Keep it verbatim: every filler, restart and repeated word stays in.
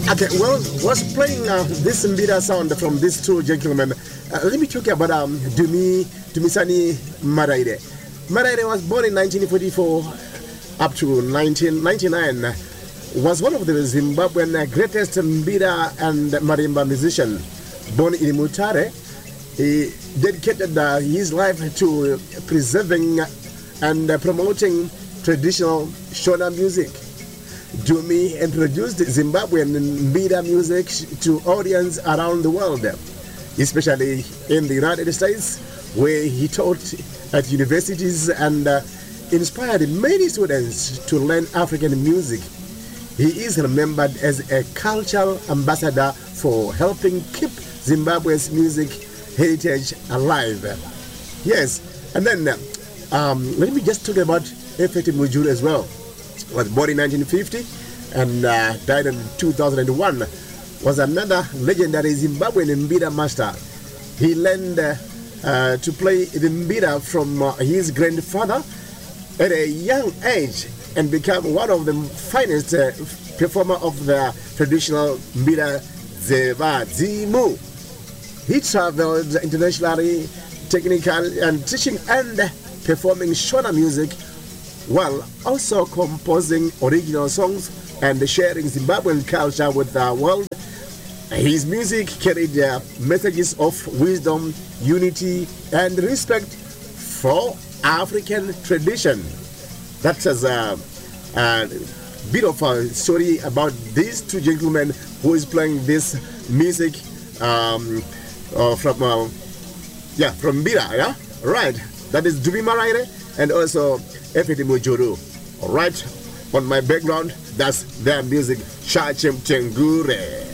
Okay, well, was playing uh, this Mbira sound from these two gentlemen. Uh, let me talk about um, Dumi Dumisani Maraire. Maraire was born in nineteen forty-four up to nineteen ninety-nine. Was one of the Zimbabwean greatest Mbira and marimba musicians. Born in Mutare, he dedicated uh, his life to preserving and uh, promoting traditional Shona music. Dumi introduced Zimbabwean Mbira music to audience around the world, especially in the United States, where he taught at universities and uh, inspired many students to learn African music. He is remembered as a cultural ambassador for helping keep Zimbabwe's music heritage alive. Yes, and then um, let me just talk about Efete Mujuru as well. Was born in nineteen fifty and uh, died in two thousand one. Was another legendary Zimbabwean Mbira master. He learned uh, uh, to play the Mbira from uh, his grandfather at a young age and became one of the finest uh, performer of the traditional Mbira Zevadzimu. He traveled internationally, technical and teaching and performing Shona music, while also composing original songs and sharing Zimbabwean culture with the world. His music carried uh, messages of wisdom, unity, and respect for African tradition. That's a, a bit of a story about these two gentlemen who is playing this music um, uh, from uh, yeah from Mbira, yeah, right. That is Dumi Maraire and also Efete Mujuru. All right, on my background, that's their music, Shachem Tengure.